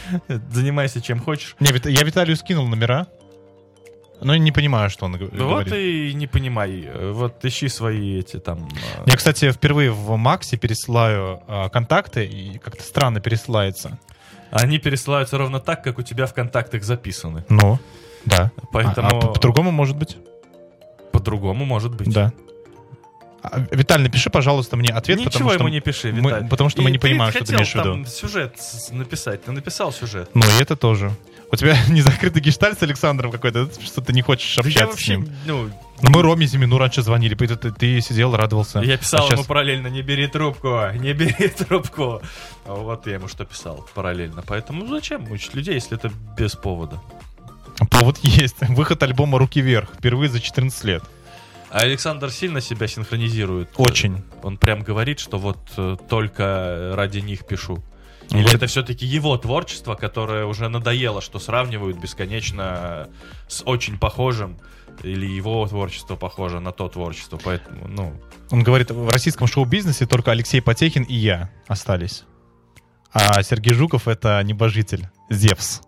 Занимайся чем хочешь. Не, я Виталию скинул номера, но я не понимаю, что он говорит. Вот и не понимай. Вот ищи свои эти там... Я, кстати, впервые в Максе пересылаю контакты, и как-то странно пересылается. Они пересылаются ровно так, как у тебя в контактах записаны. Ну, да. Поэтому... по-другому может быть? По-другому может быть. Да. Виталь, напиши, пожалуйста, мне ответ. Ничего ему не пиши, Виталь. Потому что мы не понимаем, что ты имеешь в виду. Ты хотел там сюжет написать. Ты написал сюжет. Ну, и это тоже. У тебя не закрытый гештальт с Александром какой-то, что ты не хочешь общаться с ним. Ну, мы Роме Зимину раньше звонили, ты сидел, радовался. Я писал ему параллельно: не бери трубку, не бери трубку. Вот я ему что писал параллельно. Поэтому зачем мучить людей, если это без повода? Повод есть. Выход альбома «Руки вверх» впервые за 14 лет. А Александр сильно себя синхронизирует. Очень. Он прям говорит, что вот только ради них пишу. Или это все-таки его творчество, которое уже надоело, что сравнивают бесконечно с очень похожим, или его творчество похоже на то творчество, поэтому, ну... Он говорит, в российском шоу-бизнесе только Алексей Потехин и я остались. А Сергей Жуков — это небожитель, Зевс.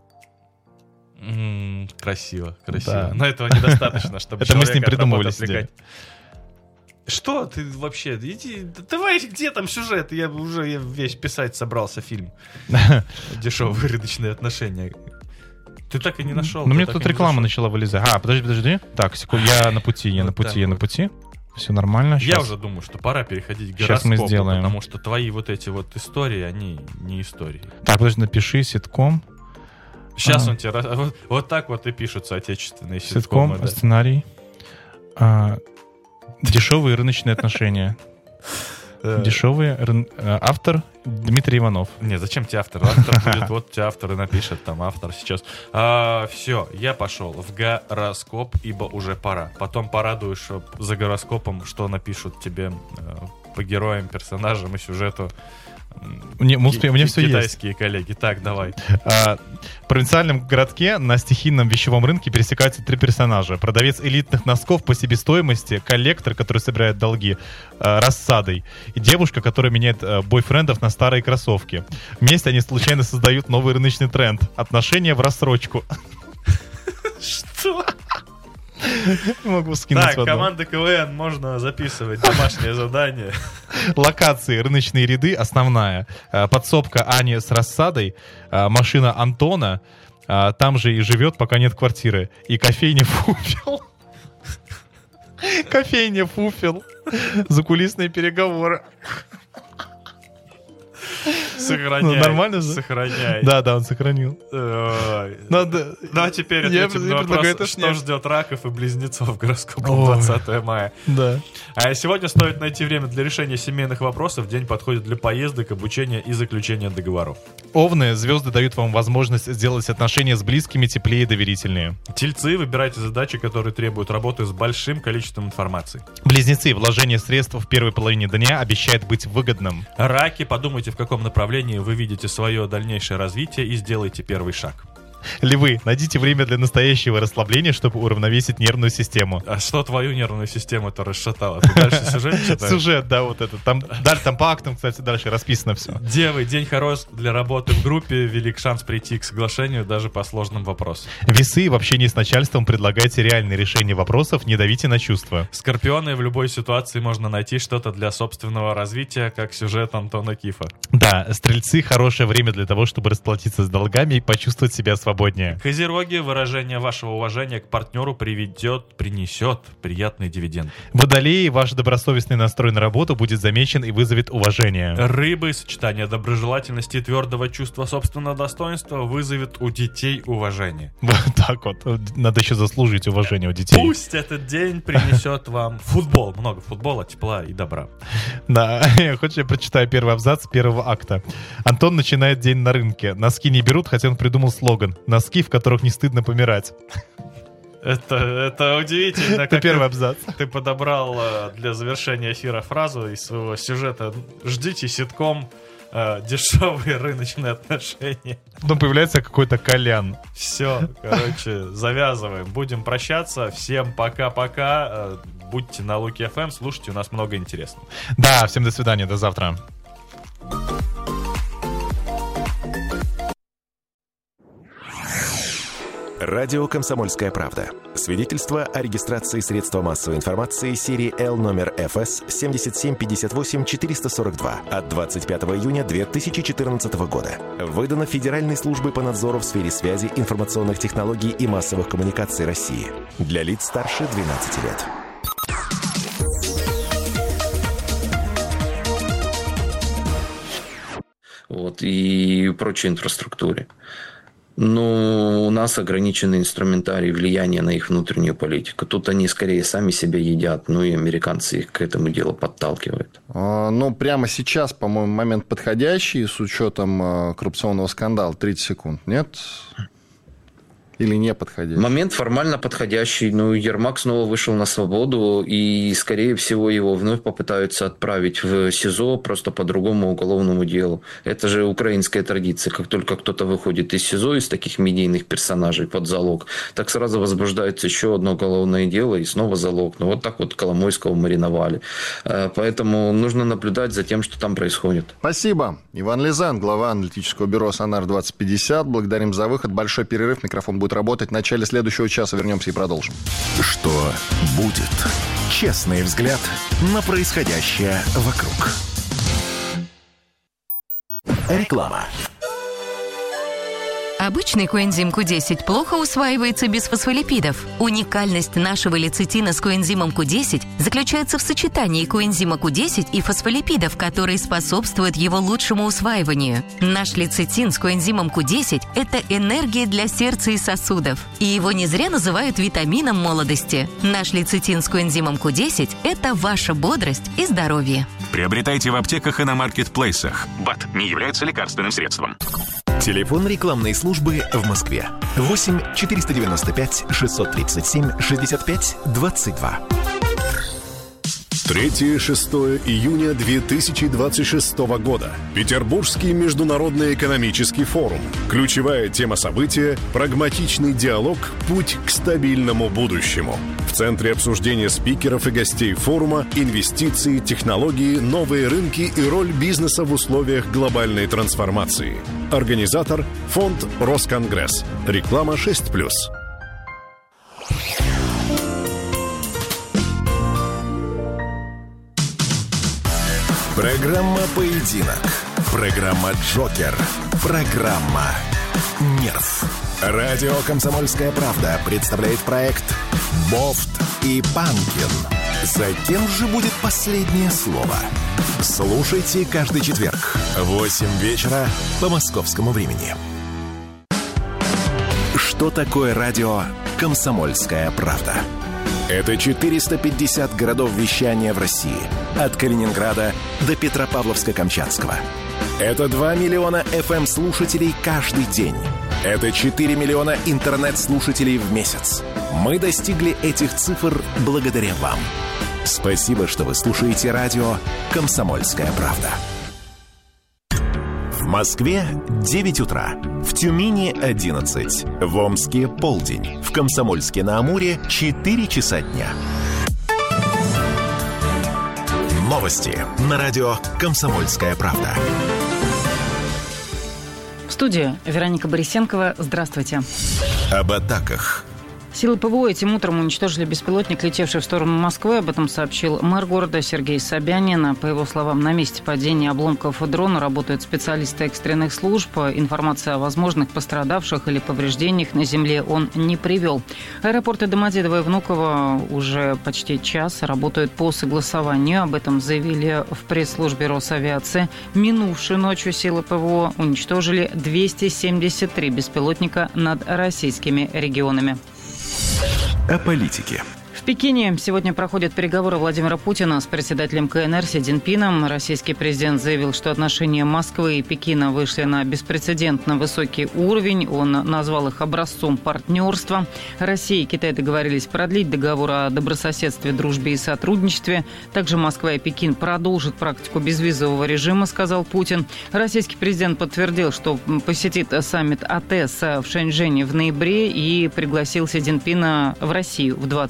Красиво, красиво. Да. Но этого недостаточно, чтобы это мы с ним придумывали сидеть. Что ты вообще? Иди, давай, где там сюжет? Я уже весь писать собрался фильм. Дешевые рыночные отношения. Ты так и не нашел. Ну, мне тут реклама начала вылезать. Подожди. Так, секунду, я на пути. Все нормально. Я уже думаю, что пора переходить к гороскопу. Сейчас мы сделаем. Потому что твои вот эти вот истории, они не истории. Так, подожди, напиши ситком. Сейчас он тебе... Вот так вот и пишутся отечественные ситкомы. Ситком, сценарий. Дешевые рыночные отношения. Автор Дмитрий Иванов. Не, зачем тебе автор? Автор будет, вот тебе автор и напишет, там автор сейчас. Все, я пошел в гороскоп, ибо уже пора. Потом порадуешь за гороскопом, что напишут тебе по героям, персонажам и сюжету. У меня все есть. Китайские коллеги. Так, давай. В провинциальном городке на стихийном вещевом рынке пересекаются 3 персонажа. Продавец элитных носков по себестоимости, коллектор, который собирает долги рассадой, и девушка, которая меняет бойфрендов на старые кроссовки. Вместе они случайно создают новый рыночный тренд. Отношения в рассрочку. Что? Могу скинуть. Так, команда КВН, можно записывать домашнее задание. Локации: рыночные ряды, основная. Подсобка Ани с рассадой. Машина Антона. Там же и живет, пока нет квартиры. И кофейня Фуфел. Кофейня Фуфел. Закулисные переговоры. Сохраняй. Нормально же? Сохраняй. Да, он сохранил. Ну, а теперь ответим на вопрос, что ждет раков и близнецов гороскопом 20 мая. Да. А сегодня стоит найти время для решения семейных вопросов. День подходит для поездок, обучения и заключения договоров. Овны, звезды дают вам возможность сделать отношения с близкими теплее и доверительнее. Тельцы, выбирайте задачи, которые требуют работы с большим количеством информации. Близнецы, вложение средств в первой половине дня обещает быть выгодным. Раки, подумайте, в каком направлении вы видите свое дальнейшее развитие, и сделайте первый шаг. Львы, найдите время для настоящего расслабления, чтобы уравновесить нервную систему. А что твою нервную систему-то расшатало? Ты дальше сюжет читаешь? Сюжет, да, вот это. Там по актам, кстати, дальше расписано все. Девы, день хорош для работы в группе, велик шанс прийти к соглашению даже по сложным вопросам. Весы, в общении с начальством предлагайте реальные решения вопросов, не давите на чувства. Скорпионы, в любой ситуации можно найти что-то для собственного развития, как сюжет Антона Кифа. Да, стрельцы, хорошее время для того, чтобы расплатиться с долгами и почувствовать себя свободнее. Козероги, выражение вашего уважения к партнеру принесет приятный дивиденд. Водолеи, ваш добросовестный настрой на работу будет замечен и вызовет уважение. Рыбы, сочетание доброжелательности и твердого чувства собственного достоинства вызовет у детей уважение. Вот так вот. Надо еще заслужить уважение у детей. Пусть этот день принесет вам футбол. Много футбола, тепла и добра. Да, хочешь, я прочитаю первый абзац первого акта. Антон начинает день на рынке. Носки не берут, хотя он придумал слоган: носки, в которых не стыдно помирать. Это удивительно. Это первый абзац. Ты подобрал для завершения эфира фразу из своего сюжета: ждите ситком дешевые рыночные отношения. Потом появляется какой-то Колян. Все, короче, завязываем. Будем прощаться. Всем пока-пока. Будьте на Луки FM, слушайте, у нас много интересного. Да, всем до свидания, до завтра. Радио «Комсомольская правда». Свидетельство о регистрации средства массовой информации серии L номер ФС 7758-442 от 25 июня 2014 года. Выдано Федеральной службой по надзору в сфере связи, информационных технологий и массовых коммуникаций России. Для лиц старше 12 лет. И прочей инфраструктуре. Но у нас ограниченный инструментарий влияния на их внутреннюю политику. Тут они скорее сами себя едят, и американцы их к этому делу подталкивают. Прямо сейчас, по-моему, момент подходящий с учетом коррупционного скандала. 30 секунд, нет? Или не подходящий? Момент формально подходящий. Ермак снова вышел на свободу, и, скорее всего, его вновь попытаются отправить в СИЗО просто по другому уголовному делу. Это же украинская традиция. Как только кто-то выходит из СИЗО, из таких медийных персонажей под залог, так сразу возбуждается еще одно уголовное дело, и снова залог. Вот так вот Коломойского мариновали. Поэтому нужно наблюдать за тем, что там происходит. Спасибо. Иван Лизан, глава аналитического бюро «Сонар-2050». Благодарим за выход. Большой перерыв. Микрофон будет работать. В начале следующего часа вернемся и продолжим. Что будет? Честный взгляд на происходящее вокруг. Реклама. Обычный коэнзим Q10 плохо усваивается без фосфолипидов. Уникальность нашего лецитина с коэнзимом Q10 заключается в сочетании коэнзима Q10 и фосфолипидов, которые способствуют его лучшему усваиванию. Наш лецитин с коэнзимом Q10 – это энергия для сердца и сосудов. И его не зря называют витамином молодости. Наш лецитин с коэнзимом Q10 – это ваша бодрость и здоровье. Приобретайте в аптеках и на маркетплейсах. БАД не является лекарственным средством. Телефон рекламной службы в Москве. 8 495 637 65 22. 3-6 июня 2026 года. Петербургский международный экономический форум. Ключевая тема события – прагматичный диалог «Путь к стабильному будущему». В центре обсуждения спикеров и гостей форума инвестиции, технологии, новые рынки и роль бизнеса в условиях глобальной трансформации. Организатор – фонд «Росконгресс». Реклама 6+. Программа «Поединок». Программа «Джокер». Программа «Нерв». Радио «Комсомольская правда» представляет проект «Бофт и Панкин». За кем же будет последнее слово? Слушайте каждый четверг в 8 вечера по московскому времени. Что такое радио «Комсомольская правда»? Это 450 городов вещания в России. От Калининграда до Петропавловска-Камчатского. Это 2 миллиона FM-слушателей каждый день. Это 4 миллиона интернет-слушателей в месяц. Мы достигли этих цифр благодаря вам. Спасибо, что вы слушаете радио «Комсомольская правда». В Москве 9 утра. В Тюмени 11. В Омске полдень. В Комсомольске-на-Амуре 4 часа дня. Новости на радио «Комсомольская правда». В студии Вероника Борисенкова. Здравствуйте. Об атаках. Силы ПВО этим утром уничтожили беспилотник, летевший в сторону Москвы. Об этом сообщил мэр города Сергей Собянин. По его словам, на месте падения обломков дрона работают специалисты экстренных служб. Информация о возможных пострадавших или повреждениях на земле он не привел. Аэропорты Домодедово и Внуково уже почти час работают по согласованию. Об этом заявили в пресс-службе Росавиации. Минувшей ночью силы ПВО уничтожили 273 беспилотника над российскими регионами. О политике. В Пекине сегодня проходят переговоры Владимира Путина с председателем КНР Си Цзиньпином. Российский президент заявил, что отношения Москвы и Пекина вышли на беспрецедентно высокий уровень. Он назвал их образцом партнерства. Россия и Китай договорились продлить договор о добрососедстве, дружбе и сотрудничестве. Также Москва и Пекин продолжат практику безвизового режима, сказал Путин. Российский президент подтвердил, что посетит саммит АТЭС в Шэньчжэне в ноябре и пригласил Си Цзиньпина в Россию в 27-м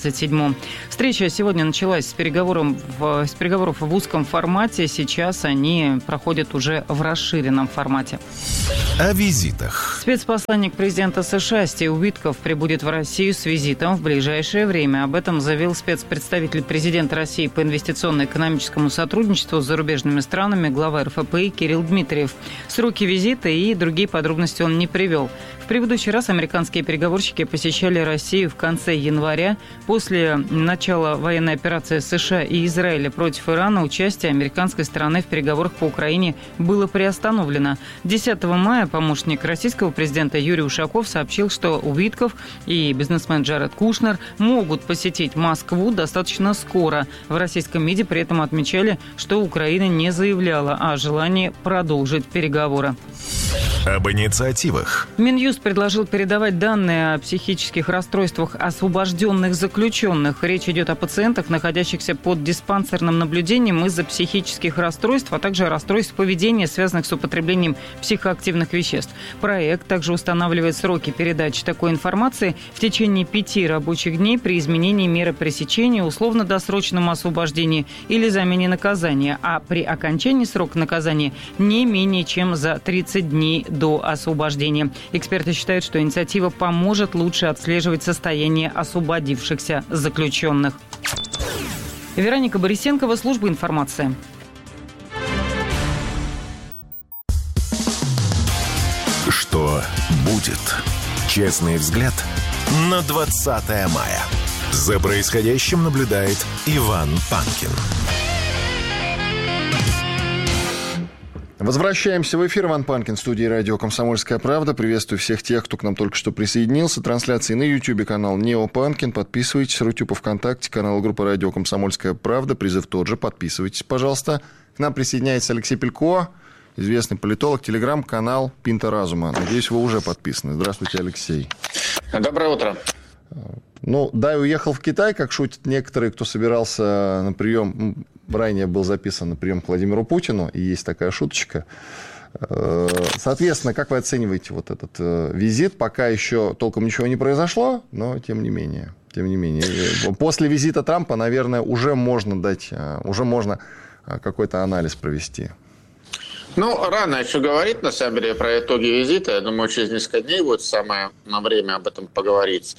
Путину. Встреча сегодня началась с переговоров в узком формате. Сейчас они проходят уже в расширенном формате. О визитах. Спецпосланник президента США Стив Уитков прибудет в Россию с визитом в ближайшее время. Об этом заявил спецпредставитель президента России по инвестиционно-экономическому сотрудничеству с зарубежными странами, глава РФПИ Кирилл Дмитриев. Сроки визита и другие подробности он не привел. В предыдущий раз американские переговорщики посещали Россию в конце января. После начала военной операции США и Израиля против Ирана участие американской стороны в переговорах по Украине было приостановлено. 10 мая помощник российского президента Юрий Ушаков сообщил, что Уитков и бизнесмен Джаред Кушнер могут посетить Москву достаточно скоро. В российском МИДе при этом отмечали, что Украина не заявляла о желании продолжить переговоры. Об инициативах. Минюст предложил передавать данные о психических расстройствах освобожденных заключенных. Речь идет о пациентах, находящихся под диспансерным наблюдением из-за психических расстройств, а также расстройств поведения, связанных с употреблением психоактивных веществ. Проект также устанавливает сроки передачи такой информации в течение 5 рабочих дней при изменении меры пресечения, условно-досрочном освобождении или замене наказания, а при окончании срока наказания не менее чем за 30 дней до освобождения. Эксперты считают, что инициатива поможет лучше отслеживать состояние освободившихся заключенных. Вероника Борисенкова, служба информации. Что будет? Честный взгляд на 20 мая. За происходящим наблюдает Иван Панкин. Возвращаемся в эфир. Иван Панкин, в студии радио «Комсомольская правда». Приветствую всех тех, кто к нам только что присоединился. Трансляции на YouTube, канал Нео Панкин. Подписывайтесь. Рутюб ВКонтакте, канал группы радио «Комсомольская правда». Призыв тот же. Подписывайтесь, пожалуйста. К нам присоединяется Алексей Пелько, известный политолог, телеграм-канал «Пинта Разума». Надеюсь, вы уже подписаны. Здравствуйте, Алексей. Доброе утро. Ну, Дай уехал в Китай, как шутят некоторые, кто собирался на прием. Ранее был записан на прием к Владимиру Путину, и есть такая шуточка. Соответственно, как вы оцениваете вот этот визит? Пока еще толком ничего не произошло, но тем не менее. После визита Трампа, наверное, уже можно какой-то анализ провести. Ну, рано еще говорить, на самом деле, про итоги визита. Я думаю, через несколько дней будет самое время об этом поговорить.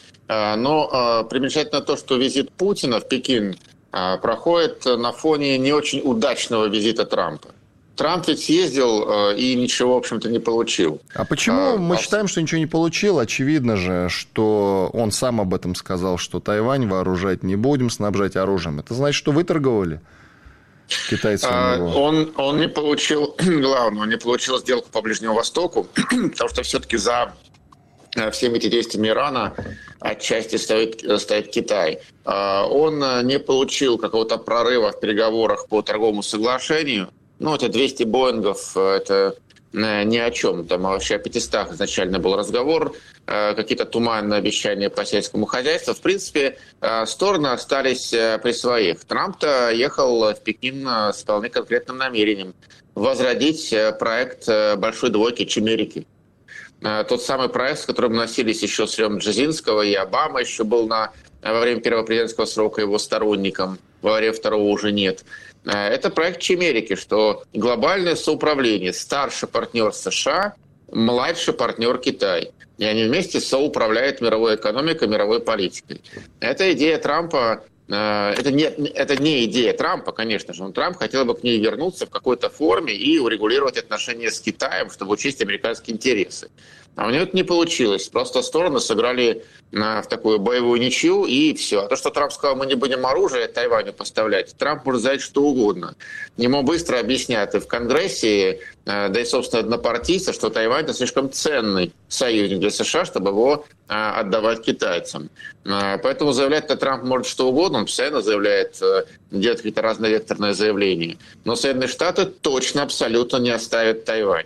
Но примечательно то, что визит Путина в Пекин проходит на фоне не очень удачного визита Трампа. Трамп ведь съездил и ничего, в общем-то, не получил. А почему мы считаем, что ничего не получил? Очевидно же, что он сам об этом сказал, что Тайвань вооружать не будем, снабжать оружием. Это значит, что выторговали китайцы у него? Он не получил главного, он не получил сделку по Ближнему Востоку, потому что все-таки за всеми этими действиями Ирана отчасти стоит Китай. Он не получил какого-то прорыва в переговорах по торговому соглашению. Ну, это 200 Боингов, это ни о чем. Там вообще о 500 изначально был разговор, какие-то туманные обещания по сельскому хозяйству. В принципе, стороны остались при своих. Трамп-то ехал в Пекин с вполне конкретным намерением возродить проект большой двойки Чемерики. Тот самый проект, с которым носились еще с времен Бжезинского, и Обама еще был во время первого президентского срока его сторонником, во время второго уже нет. Это проект Чемерики, что глобальное соуправление, старший партнер США, младший партнер Китай. И они вместе соуправляют мировой экономикой, мировой политикой. Это идея Трампа. Это не идея Трампа, конечно же. Но Трамп хотел бы к ней вернуться в какой-то форме и урегулировать отношения с Китаем, чтобы учесть американские интересы. А у него это не получилось. Просто стороны сыграли в такую боевую ничью, и все. А то, что Трамп сказал, мы не будем оружие Тайваню поставлять, Трамп может сказать что угодно. Ему быстро объяснят и в Конгрессе, да и, собственно, однопартийцы, что Тайвань – это слишком ценный союзник для США, чтобы его отдавать китайцам. Поэтому заявлять-то Трамп может что угодно, он постоянно заявляет, делает какие-то разновекторные заявления. Но Соединенные Штаты точно, абсолютно не оставят Тайвань.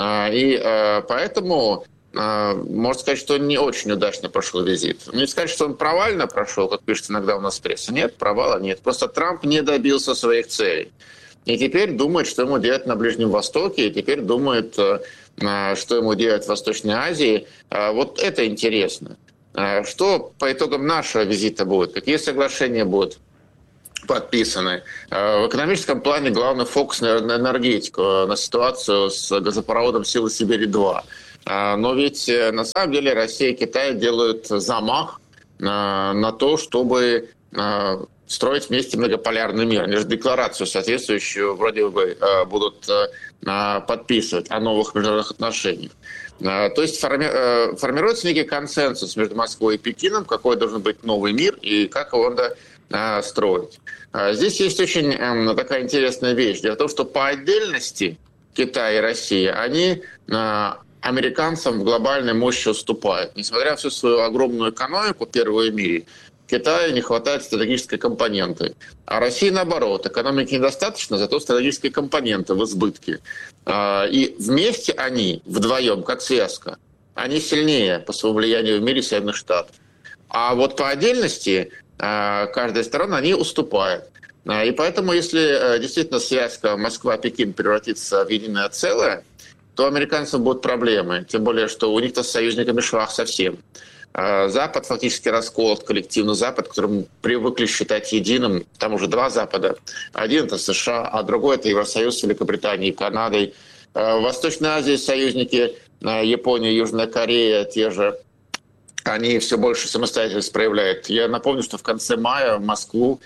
И поэтому можно сказать, что не очень удачно прошел визит. Не сказать, что он провально прошел, как пишет иногда у нас в прессе. Нет, провала нет. Просто Трамп не добился своих целей. И теперь думает, что ему делать на Ближнем Востоке, и теперь думает, что ему делать в Восточной Азии. Вот это интересно. Что по итогам нашего визита будет? Какие соглашения будут подписаны? В экономическом плане главный фокус на энергетику, на ситуацию с газопроводом «Силы Сибири-2». Но ведь на самом деле Россия и Китай делают замах на то, чтобы строить вместе многополярный мир. Они же декларацию соответствующую вроде бы будут подписывать о новых международных отношениях. То есть формируется некий консенсус между Москвой и Пекином, какой должен быть новый мир и как его надо строить. Здесь есть очень такая интересная вещь. Дело в том, что по отдельности Китай и Россия, они американцам в глобальной мощи уступают. Несмотря на всю свою огромную экономику, первую в мире, Китаю не хватает стратегической компоненты. А России, наоборот, экономики недостаточно, зато стратегические компоненты в избытке. И вместе они, вдвоем, как связка, они сильнее по своему влиянию в мире Соединенных Штатов. А вот по отдельности каждая сторона, они уступают. И поэтому, если действительно связка Москва-Пекин превратится в единое целое, то у американцев будут проблемы. Тем более, что у них-то с союзниками швах совсем. Запад фактически расколот, коллективный Запад, который мы привыкли считать единым. Там уже два Запада. Один – это США, а другой – это Евросоюз с Великобританией, Канадой. В Восточной Азии союзники Япония, Южная Корея, те же, они все больше самостоятельность проявляют. Я напомню, что в конце мая в Москву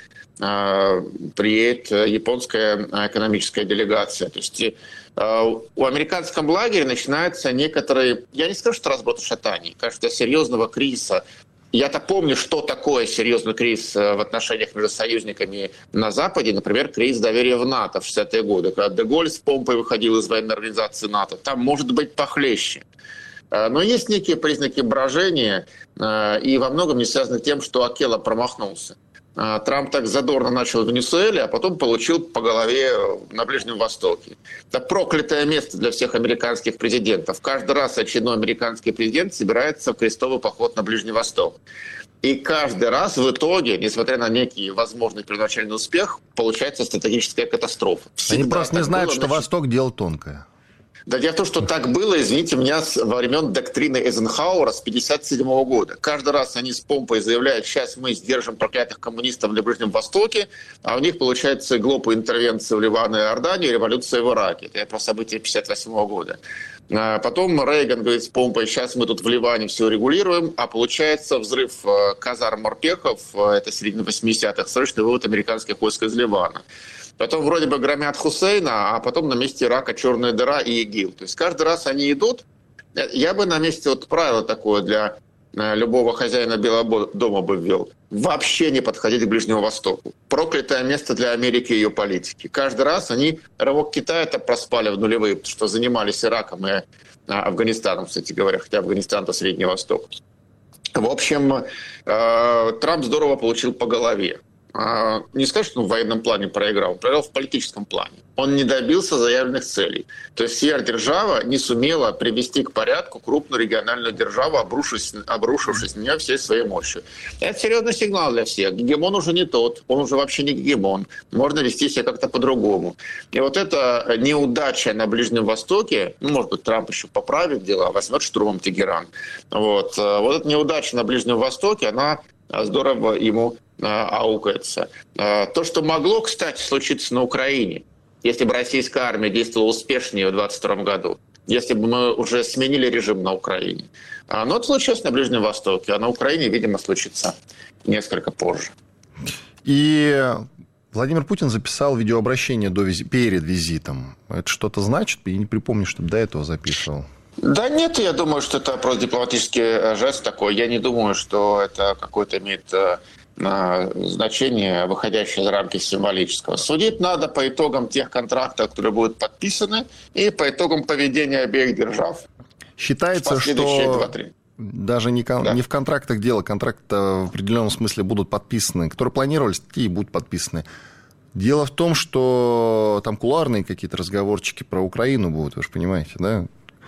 приедет японская экономическая делегация. То есть у американском лагере начинается некоторые, я не скажу, что разброд и шатаний, кажется, серьезного кризиса. Я-то помню, что такое серьезный кризис в отношениях между союзниками на Западе, например, кризис доверия в НАТО в 60-е годы, когда Де-Голь с помпой выходил из военной организации НАТО. Там может быть похлеще. Но есть некие признаки брожения, и во многом не связаны с тем, что Акела промахнулся. Трамп так задорно начал в Венесуэле, а потом получил по голове на Ближнем Востоке. Это проклятое место для всех американских президентов. Каждый раз очередной американский президент собирается в крестовый поход на Ближний Восток. И каждый раз в итоге, несмотря на некий возможный первоначальный успех, получается стратегическая катастрофа. Они просто не знают, что Восток – дело тонкое. Да дело в том, что так было, извините меня, во времен доктрины Эйзенхауэра с 1957 года. Каждый раз они с помпой заявляют, сейчас мы сдержим проклятых коммунистов на Ближнем Востоке, а у них получается глупая интервенция в Ливан и Иорданию, революция в Ираке. Это я про события 1958 года. Потом Рейган говорит с помпой, сейчас мы тут в Ливане все регулируем, а получается взрыв казарм морпехов, это середина 80-х, срочный вывод американских войск из Ливана. Потом вроде бы громят Хусейна, а потом на месте Ирака черная дыра и ИГИЛ. То есть каждый раз они идут. Я бы на месте вот правило такое для любого хозяина Белого дома бы ввел. Вообще не подходить к Ближнему Востоку. Проклятое место для Америки и ее политики. Каждый раз они рывок Китая-то проспали в нулевые, потому что занимались Ираком и Афганистаном, кстати говоря, хотя Афганистан-то Средний Восток. В общем, Трамп здорово получил по голове. Не сказать, что он в военном плане проиграл, он проиграл в политическом плане. Он не добился заявленных целей. То есть сверхдержава не сумела привести к порядку крупную региональную державу, обрушившись на нее всей своей мощью. Это серьезный сигнал для всех. Гегемон уже не тот, он уже вообще не гегемон. Можно вести себя как-то по-другому. И вот эта неудача на Ближнем Востоке, может быть, Трамп еще поправит дела, возьмет штурмом Тегеран. Вот эта неудача на Ближнем Востоке, она здорово ему аукается. То, что могло, кстати, случиться на Украине, если бы российская армия действовала успешнее в 2022 году, если бы мы уже сменили режим на Украине. Но это случилось на Ближнем Востоке, а на Украине, видимо, случится несколько позже. И Владимир Путин записал видеообращение перед визитом. Это что-то значит? Я не припомню, чтобы до этого записывал. Да нет, я думаю, что это просто дипломатический жест такой. Я не думаю, что это какое-то имеет значение, выходящее за рамки символического. Судить надо по итогам тех контрактов, которые будут подписаны, и по итогам поведения обеих держав. Считается, что даже не в контрактах дело, контракты в определенном смысле будут подписаны, которые планировались, такие будут подписаны. Дело в том, что там кулуарные какие-то разговорчики про Украину будут, вы же понимаете, да?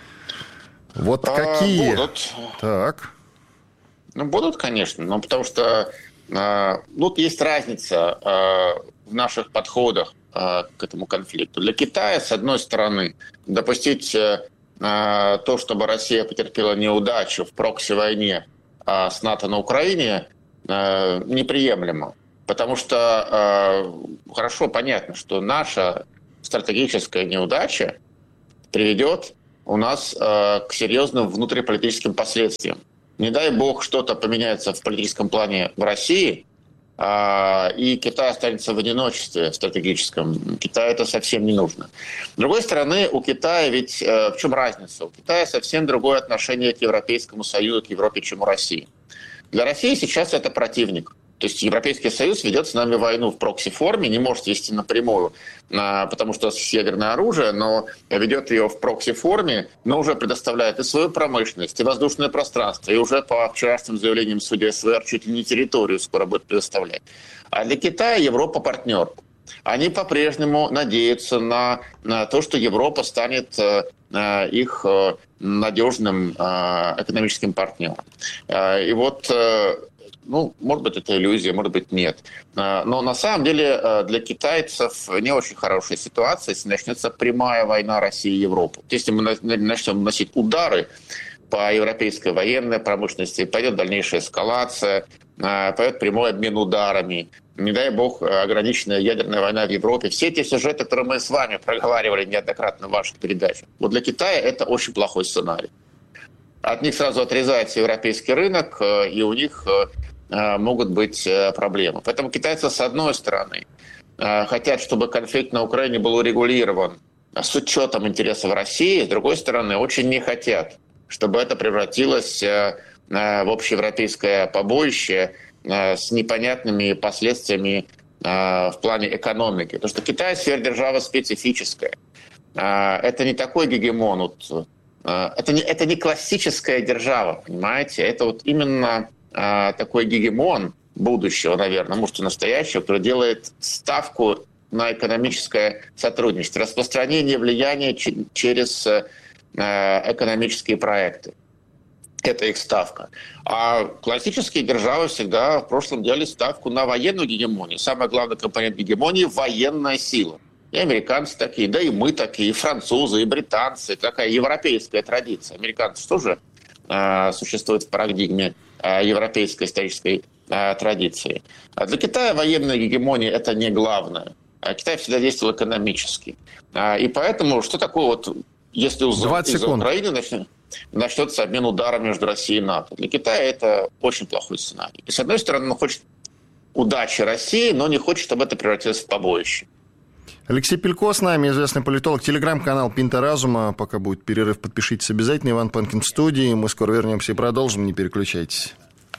Вот какие? Будут. Так. Ну, будут, конечно, но потому что тут есть разница в наших подходах к этому конфликту. Для Китая, с одной стороны, допустить то, чтобы Россия потерпела неудачу в прокси-войне с НАТО на Украине неприемлемо. Потому что хорошо понятно, что наша стратегическая неудача приведет у нас к серьезным внутриполитическим последствиям. Не дай бог что-то поменяется в политическом плане в России, и Китай останется в одиночестве стратегическом. Китаю это совсем не нужно. С другой стороны, у Китая ведь в чем разница? У Китая совсем другое отношение к Европейскому Союзу, к Европе, чем у России. Для России сейчас это противник. То есть Европейский Союз ведет с нами войну в прокси-форме, не может вести напрямую, потому что с ядерное оружие, но ведет ее в прокси-форме, но уже предоставляет и свою промышленность, и воздушное пространство, и уже по вчерашним заявлениям судьи СВР чуть ли не территорию скоро будет предоставлять. А для Китая Европа партнер. Они по-прежнему надеются на то, что Европа станет их надежным экономическим партнером. И вот... может быть, это иллюзия, может быть, нет. Но на самом деле для китайцев не очень хорошая ситуация, если начнется прямая война России и Европы. Если мы начнем наносить удары по европейской военной промышленности, пойдет дальнейшая эскалация, пойдет прямой обмен ударами, не дай бог, ограниченная ядерная война в Европе. Все эти сюжеты, которые мы с вами проговаривали неоднократно в ваших передачах, вот для Китая это очень плохой сценарий. От них сразу отрезается европейский рынок, и у них могут быть проблемы. Поэтому китайцы, с одной стороны, хотят, чтобы конфликт на Украине был урегулирован с учетом интересов России, с другой стороны, очень не хотят, чтобы это превратилось в общеевропейское побоище с непонятными последствиями в плане экономики. Потому что Китай сверхдержава специфическая. Это не такой гегемон. Это не классическая держава, понимаете? Это вот именно такой гегемон будущего, наверное, может, и настоящего, который делает ставку на экономическое сотрудничество, распространение влияния через экономические проекты. Это их ставка. А классические державы всегда в прошлом делали ставку на военную гегемонию. Самый главный компонент гегемонии – военная сила. И американцы такие, да и мы такие, и французы, и британцы. Такая европейская традиция. Американцы тоже существуют в парадигме европейской исторической традиции. А для Китая военная гегемония – это не главное. Китай всегда действовал экономически. И поэтому, что такое вот, если из-за Украины начнется обмен ударами между Россией и НАТО? Для Китая это очень плохой сценарий. И, с одной стороны, он хочет удачи России, но не хочет, чтобы это превратилось в побоище. Алексей Пелько с нами, известный политолог. Телеграм-канал «Пинта Разума». Пока будет перерыв, подпишитесь обязательно. Иван Панкин в студии. Мы скоро вернемся и продолжим. Не переключайтесь.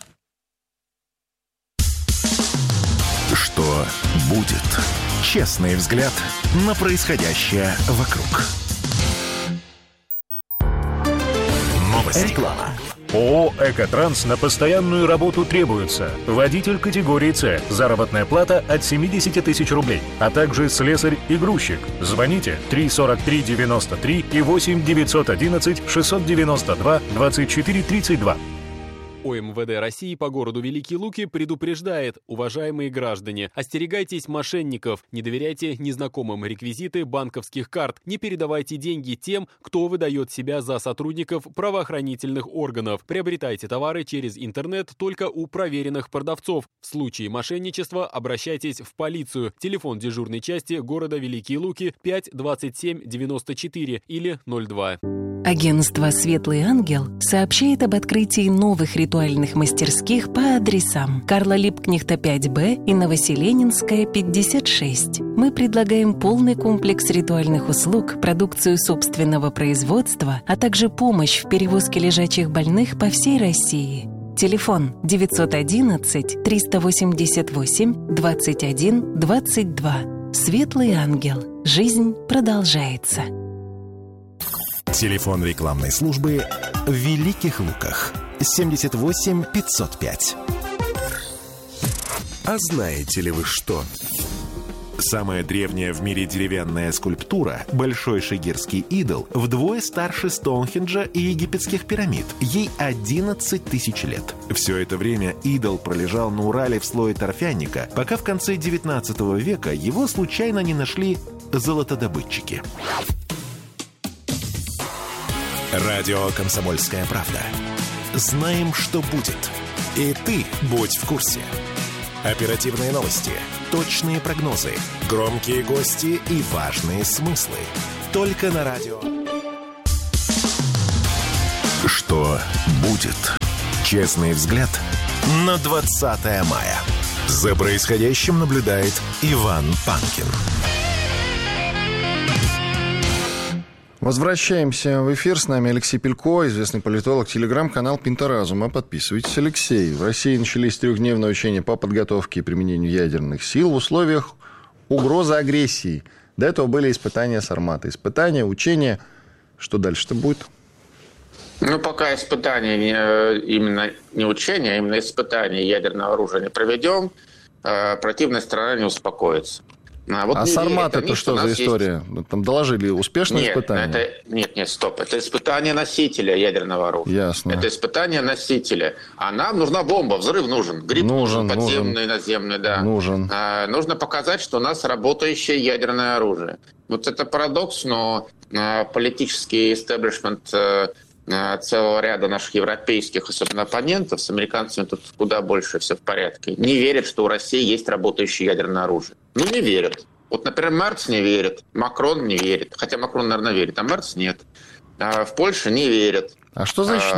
Что будет? Честный взгляд на происходящее вокруг. Новости. Реклама. ООО «Экотранс» на постоянную работу требуется. Водитель категории «С». Заработная плата от 70 тысяч рублей. А также слесарь и грузчик. Звоните 343-93 и 8-911-692-2432. ОМВД России по городу Великие Луки предупреждает: уважаемые граждане, остерегайтесь мошенников, не доверяйте незнакомым реквизиты банковских карт, не передавайте деньги тем, кто выдает себя за сотрудников правоохранительных органов. Приобретайте товары через интернет только у проверенных продавцов. В случае мошенничества обращайтесь в полицию. Телефон дежурной части города Великие Луки 5 27 94 или 02. Агентство «Светлый ангел» сообщает об открытии новых ритуальных мастерских по адресам: Карла Липкнехта 5Б и Новоселенинская 56. Мы предлагаем полный комплекс ритуальных услуг, продукцию собственного производства, а также помощь в перевозке лежачих больных по всей России. Телефон 911-388-21-22. «Светлый ангел». Жизнь продолжается. Телефон рекламной службы в Великих Луках 78 505. А знаете ли вы что? Самая древняя в мире деревянная скульптура, Большой Шигирский идол, вдвое старше Стоунхенджа и египетских пирамид. Ей 11 тысяч лет. Все это время идол пролежал на Урале в слое торфяника, пока в конце 19 века его случайно не нашли золотодобытчики. Радио «Комсомольская правда». знаем, что будет. И ты будь в курсе. Оперативные новости, точные прогнозы, громкие гости и важные смыслы. Только на радио. Что будет? Честный взгляд на 20 мая. За происходящим наблюдает Иван Панкин. Возвращаемся в эфир. С нами Алексей Пелько, известный политолог, телеграм-канал «Пинта-Разума». Подписывайтесь. Алексей, в России начались трехдневные учения по подготовке и применению ядерных сил в условиях угрозы агрессии. До этого были испытания «Сармата». Испытания, учения. Что дальше-то будет? Ну, пока испытания, именно не учения, а именно испытания ядерного оружия не проведем, противная сторона не успокоится. А «Сармат» это что за история? Есть... Там доложили успешные испытания? Нет, стоп. Это испытание носителя ядерного оружия. Ясно. Это испытание носителя. А нам нужна бомба, взрыв нужен. Гриб нужен, подземный, наземный, да. Нужен. Нужно показать, что у нас работающее ядерное оружие. Вот это парадокс, но политический истеблишмент целого ряда наших европейских, особенно оппонентов, с американцами тут куда больше все в порядке, не верят, что у России есть работающее ядерное оружие. Ну, не верят. Вот, например, Мерц не верит, Макрон не верит. Хотя Макрон, наверное, верит, а Мерц нет. В Польше не верят. А что значит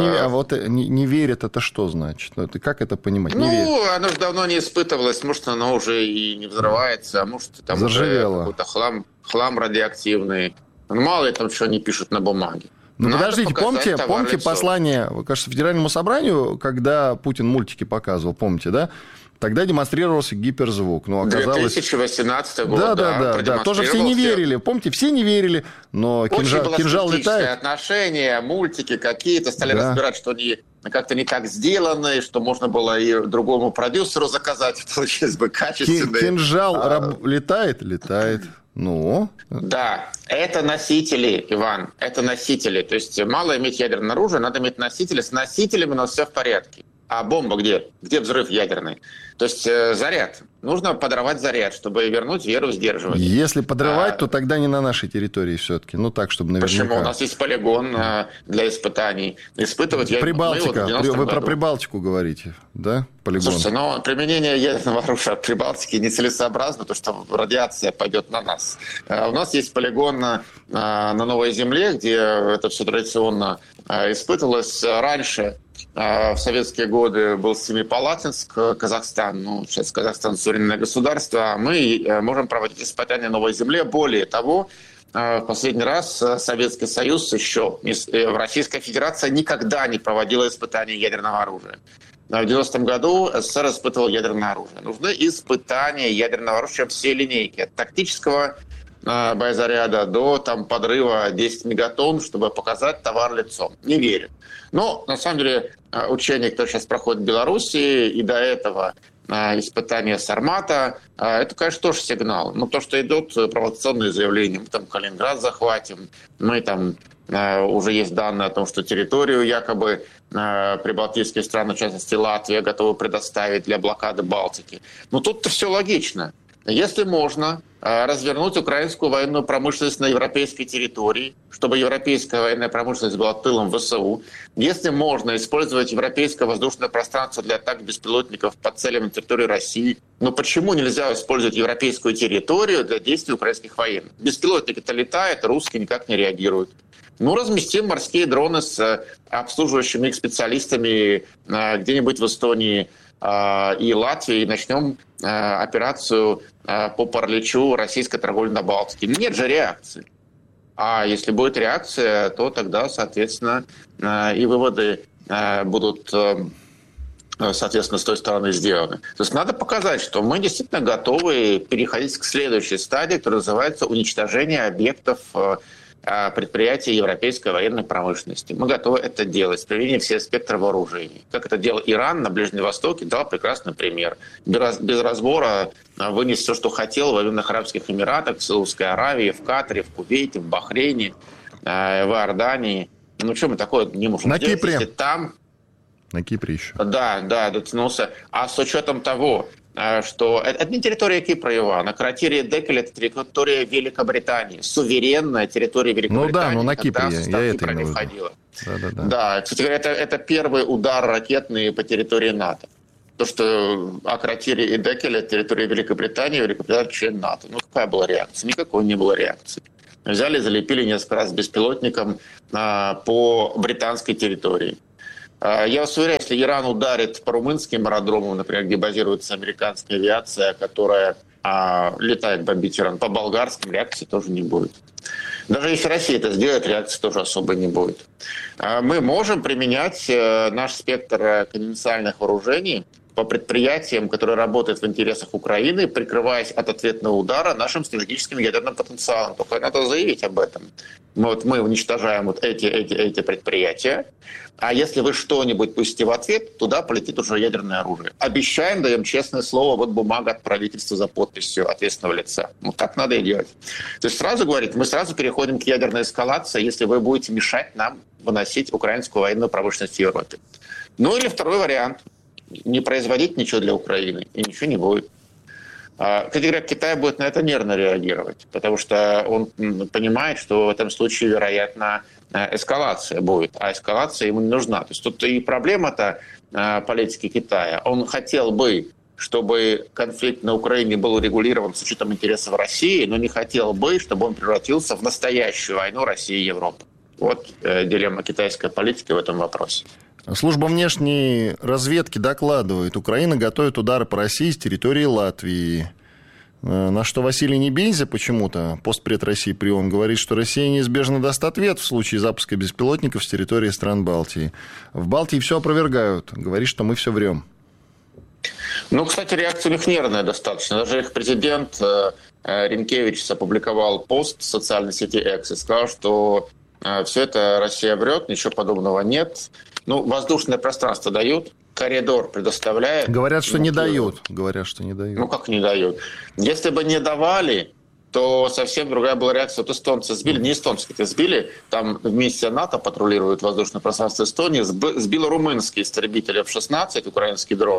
не верят? Это что значит? Как это понимать? Оно же давно не испытывалось. Может, оно уже и не взрывается, а может, там заржавело. Уже какой-то хлам радиоактивный. Мало ли там что они пишут на бумаге. Ну, подождите, помните послание, кажется, Федеральному собранию, когда Путин мультики показывал, помните, да? Тогда демонстрировался гиперзвук. Но оказалось... 2018 год, да. Тоже все не верили. Помните, все не верили, но кинжал летает. Отношения, мультики какие-то, стали разбирать, что они как-то не так сделаны, что можно было и другому продюсеру заказать, получилось бы качественные. Кинжал летает? Летает. Ну? Да, это носители, Иван, это носители. То есть мало иметь ядерное оружие, надо иметь носители. С носителями у нас все в порядке. А бомба где? Где взрыв ядерный? То есть заряд. Нужно подорвать заряд, чтобы вернуть веру в сдерживание. Если подрывать, то тогда не на нашей территории все-таки. Ну так, чтобы наверняка. Почему? У нас есть полигон для испытаний. Испытывать Прибалтика. Вы про Прибалтику говорите, да? Полигон. Слушайте, но применение ядерного оружия в Прибалтике нецелесообразно, потому что радиация пойдет на нас. У нас есть полигон на Новой Земле, где это все традиционно испытывалось раньше. В советские годы был Семипалатинск, Казахстан. Ну, сейчас Казахстан суверенное государство. Мы можем проводить испытания на Новой Земле. Более того, в последний раз Советский Союз еще, Российская Федерация никогда не проводила испытания ядерного оружия. В 90-м году СССР испытывал ядерное оружие. Нужны испытания ядерного оружия все линейки. От тактического боезаряда до подрыва 10 мегатонн, чтобы показать товар лицом. Не верю. Но, на самом деле, учения, которые сейчас проходят в Беларуси, и до этого испытания «Сармата», это, конечно, тоже сигнал. Но то, что идут провокационные заявления, мы там Калининград захватим, мы там уже есть данные о том, что территорию якобы прибалтийские страны, в частности Латвия, готовы предоставить для блокады Балтики. Но тут-то все логично. Если можно развернуть украинскую военную промышленность на европейской территории, чтобы европейская военная промышленность была тылом ВСУ, если можно использовать европейское воздушное пространство для атак беспилотников по целям на территории России, но почему нельзя использовать европейскую территорию для действий украинских военных? Беспилотники-то летают, русские никак не реагируют. Ну, разместим морские дроны с обслуживающими их специалистами где-нибудь в Эстонии и Латвии, и начнем операцию по параличу российской торговли на Балтике. Нет же реакции. А если будет реакция, то тогда, соответственно, и выводы будут, соответственно, с той стороны сделаны. То есть надо показать, что мы действительно готовы переходить к следующей стадии, которая называется уничтожение объектов предприятий европейской военной промышленности. Мы готовы это делать с применением всех спектров вооружений. Как это делал Иран на Ближнем Востоке, дал прекрасный пример. Без разбора вынес все, что хотел в Объединенных Арабских Эмиратах, в Саудовской Аравии, в Катаре, в Кувейте, в Бахрейне, в Иордании. Ну, что мы такое не можем на делать, Кипре. если там... На Кипре еще. Да, дотянулся. А с учетом того, что это не территория Кипра, Иван, а кратирия Декель — это территория Великобритании, суверенная территория Великобритании. Ну да, но на Кипре, я это Кипра не имею в входила. виду. Да, кстати говоря, это первый удар ракетный по территории НАТО. То, что Акротири и Декель — это территория Великобритании, Великобритания — член НАТО. Ну, какая была реакция? Никакой не было реакции. Взяли, залепили несколько раз беспилотником по британской территории. Я вас уверяю, если Иран ударит по румынским аэродромам, например, где базируется американская авиация, которая летает бомбить Иран, по болгарским реакции тоже не будет. Даже если Россия это сделает, реакции тоже особо не будет. Мы можем применять наш спектр конвенциональных вооружений по предприятиям, которые работают в интересах Украины, прикрываясь от ответного удара нашим стратегическим ядерным потенциалом. Только надо заявить об этом. Мы уничтожаем вот эти предприятия, а если вы что-нибудь пустите в ответ, туда полетит уже ядерное оружие. Обещаем, даем честное слово, вот бумага от правительства за подписью ответственного лица. Вот так надо и делать. То есть сразу говорить, мы сразу переходим к ядерной эскалации, если вы будете мешать нам выносить украинскую военную промышленность в Европе. Ну или второй вариант. Не производить ничего для Украины, и ничего не будет. Кстати говоря, Китай будет на это нервно реагировать, потому что он понимает, что в этом случае, вероятно, эскалация будет, а эскалация ему не нужна. То есть тут и проблема-то политики Китая. Он хотел бы, чтобы конфликт на Украине был урегулирован с учетом интересов России, но не хотел бы, чтобы он превратился в настоящую войну России и Европы. Вот дилемма китайской политики в этом вопросе. Служба внешней разведки докладывает, Украина готовит удары по России с территории Латвии. На что Василий Небензя почему-то, постпред России при ООН, говорит, что Россия неизбежно даст ответ в случае запуска беспилотников с территории стран Балтии. В Балтии все опровергают, говорит, что мы все врем. Ну, кстати, реакция у них нервная достаточно. Даже их президент Ринкевич опубликовал пост в социальной сети X и сказал, что все это Россия врет, ничего подобного нет. Ну, воздушное пространство дают, коридор предоставляют. Говорят, что не дают. Говорят, что не дают. Ну, как не дают? Если бы не давали, то совсем другая была реакция. Вот эстонцы сбили, не эстонцы, это сбили, там вместе НАТО патрулирует воздушное пространство Эстонии, сбил румынский истребитель F-16, украинский дрон.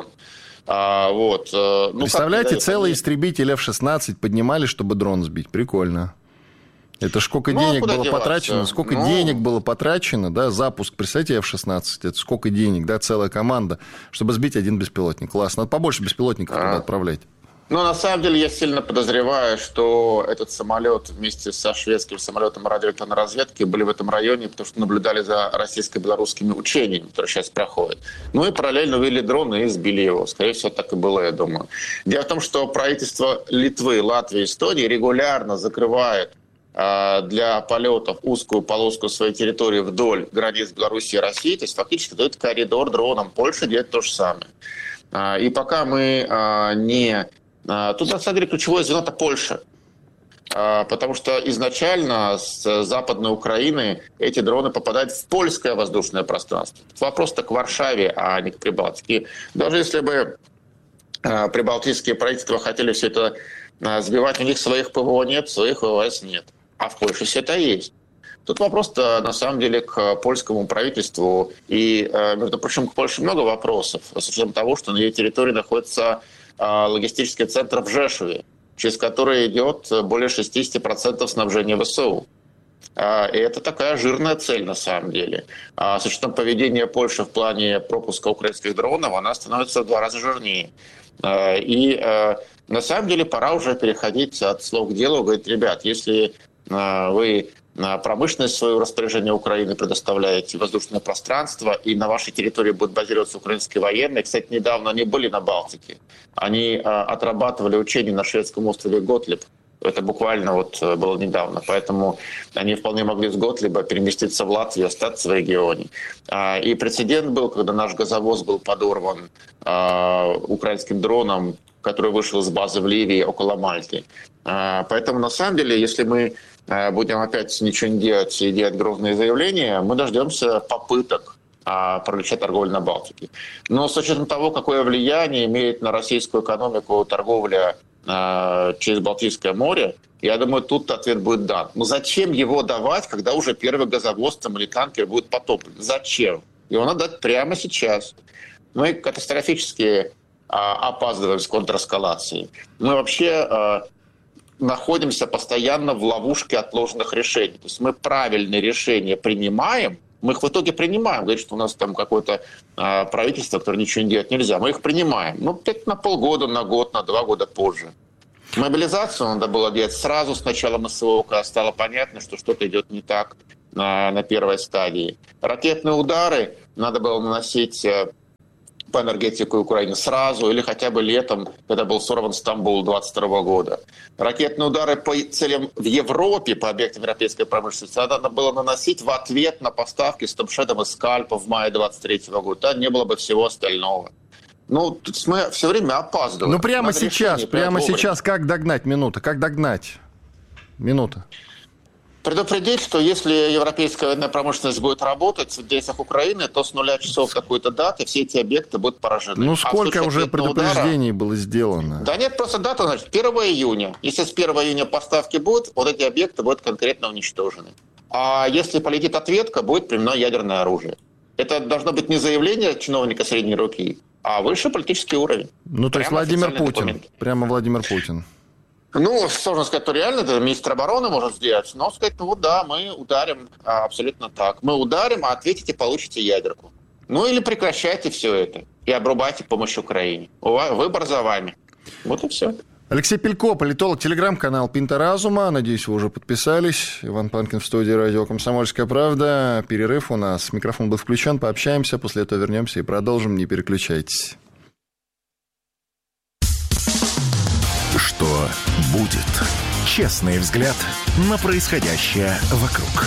Представляете, целый истребитель F-16 поднимали, чтобы дрон сбить. Прикольно. Это сколько денег было потрачено, денег было потрачено, да, запуск, представьте, F-16, это сколько денег, да, целая команда, чтобы сбить один беспилотник. Классно, надо побольше беспилотников туда отправлять. Ну, на самом деле, я сильно подозреваю, что этот самолет вместе со шведским самолетом радиоэлектронной разведки были в этом районе, потому что наблюдали за российско-белорусскими учениями, которые сейчас проходят. Ну и параллельно увели дрон и сбили его. Скорее всего, так и было, я думаю. Дело в том, что правительство Литвы, Латвии и Эстонии регулярно закрывает для полетов узкую полоску своей территории вдоль границ Беларуси и России, то есть фактически дают коридор дронам. Польша делает то же самое. И пока мы Тут, на самом деле, ключевое звено – это Польша. Потому что изначально с Западной Украины эти дроны попадают в польское воздушное пространство. Вопрос-то к Варшаве, а не к Прибалтике. Даже если бы прибалтийские правительства хотели все это сбивать, у них своих ПВО нет, своих ВВС нет. А в Польше все это есть. Тут вопрос-то, на самом деле, к польскому правительству. И, между прочим, к Польше много вопросов. С учетом того, что на ее территории находится логистический центр в Жешуве, через который идет более 60% снабжения ВСУ. И это такая жирная цель, на самом деле. С учетом поведения Польши в плане пропуска украинских дронов, она становится в 2 раза жирнее. И, на самом деле, пора уже переходить от слов к делу. Говорит, ребят, если вы промышленность в свое распоряжение Украины предоставляете, воздушное пространство, и на вашей территории будут базироваться украинские военные. Кстати, недавно они были на Балтике. Они отрабатывали учения на шведском острове Готлиб. Это буквально вот было недавно. Поэтому они вполне могли с Готлиба переместиться в Латвию, остаться в регионе. И прецедент был, когда наш газовоз был подорван украинским дроном, который вышел с базы в Ливии около Мальты. Поэтому, на самом деле, если мы будем опять ничего не делать и делать грозные заявления, мы дождемся попыток пролечать торговлю на Балтике. Но с учетом того, какое влияние имеет на российскую экономику торговля через Балтийское море, я думаю, тут ответ будет дан. Но зачем его давать, когда уже первый газовоз там, или танкер будет потоплен? Зачем? Его надо дать прямо сейчас. Ну и катастрофически опаздываем с контрэскалацией. Мы вообще находимся постоянно в ловушке отложенных решений. То есть мы правильные решения принимаем, мы их в итоге принимаем. Говорит, что у нас там какое-то правительство, которое ничего не делать нельзя. Мы их принимаем. Ну, на полгода, на год, на 2 года позже. Мобилизацию надо было делать сразу с началом СВО, когда стало понятно, что что-то идет не так на первой стадии. Ракетные удары надо было наносить по энергетике Украины сразу или хотя бы летом, когда был сорван Стамбул 2022 года. Ракетные удары по целям в Европе, по объектам европейской промышленности, надо было наносить в ответ на поставки Стомшедом и Скальпа в мае 2023 года. Тогда не было бы всего остального. Ну, мы все время опаздываем. Ну, прямо сейчас как догнать? Как догнать? Минута. Предупредить, что если европейская военная промышленность будет работать в интересах Украины, то с 0 часов какой-то даты все эти объекты будут поражены. Ну, сколько уже предупреждений было сделано? Да нет, просто дата, значит, 1 июня. Если с 1 июня поставки будут, вот эти объекты будут конкретно уничтожены. А если полетит ответка, будет применено ядерное оружие. Это должно быть не заявление чиновника средней руки, а высший политический уровень. Ну, то есть Владимир Путин. Документ. Прямо Владимир Путин. Ну, сложно сказать, что реально, это министр обороны может сделать, но сказать, ну вот да, мы ударим абсолютно так. Мы ударим, а ответите, получите ядерку. Ну или прекращайте все это и обрубайте помощь Украине. Выбор за вами. Вот и все. Алексей Пелько, политолог, телеграм-канал «Пинта Разума». Надеюсь, вы уже подписались. Иван Панкин в студии радио «Комсомольская правда». Перерыв у нас. Микрофон был включен. Пообщаемся. После этого вернемся и продолжим. Не переключайтесь. Что будет? Честный взгляд на происходящее вокруг.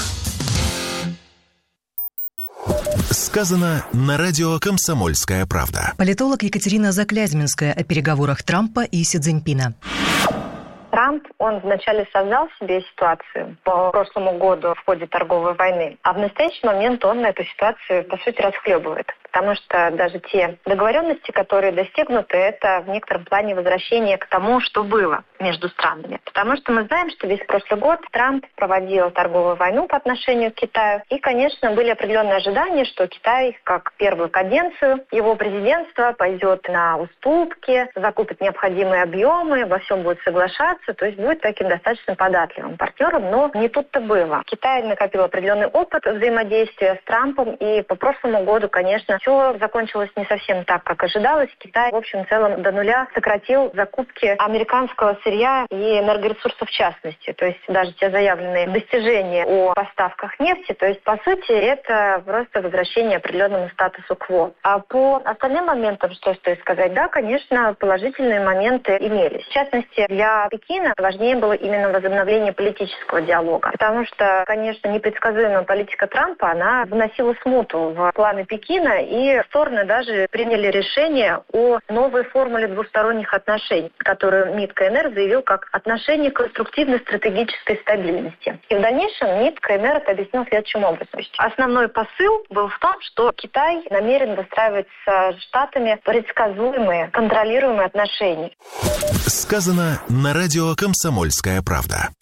Сказано на радио «Комсомольская правда». Политолог Екатерина Заклязьминская о переговорах Трампа и Си Цзиньпина. Трамп, он вначале создал себе ситуацию по прошлому году в ходе торговой войны, а в настоящий момент он эту ситуацию, по сути, расхлебывает. Потому что даже те договоренности, которые достигнуты, это в некотором плане возвращение к тому, что было между странами. Потому что мы знаем, что весь прошлый год Трамп проводил торговую войну по отношению к Китаю. И, конечно, были определенные ожидания, что Китай, как первую каденцию его президентства, пойдет на уступки, закупит необходимые объемы, во всем будет соглашаться, то есть будет таким достаточно податливым партнером. Но не тут-то было. Китай накопил определенный опыт взаимодействия с Трампом, и по прошлому году, конечно, все закончилось не совсем так, как ожидалось. Китай, в общем, в целом до нуля сократил закупки американского сырья и энергоресурсов в частности. То есть даже те заявленные достижения о поставках нефти, то есть, по сути, это просто возвращение определенному статусу кво. А по остальным моментам, что стоит сказать, да, конечно, положительные моменты имелись. В частности, для Пекина важнее было именно возобновление политического диалога. Потому что, конечно, непредсказуемая политика Трампа, она вносила смуту в планы Пекина, и стороны даже приняли решение о новой формуле двусторонних отношений, которую МИД КНР заявил как отношение к конструктивной стратегической стабильности. И в дальнейшем МИД КНР это объяснил следующим образом. Основной посыл был в том, что Китай намерен выстраивать с Штатами предсказуемые, контролируемые отношения. Сказано на радио «Комсомольская правда».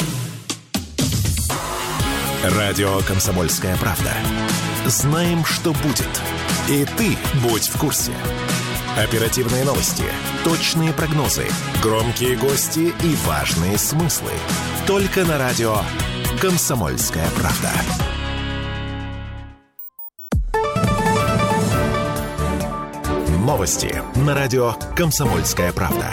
Радио «Комсомольская правда». Знаем, что будет. И ты будь в курсе. Оперативные новости, точные прогнозы, громкие гости и важные смыслы. Только на радио «Комсомольская правда». Новости на радио «Комсомольская правда».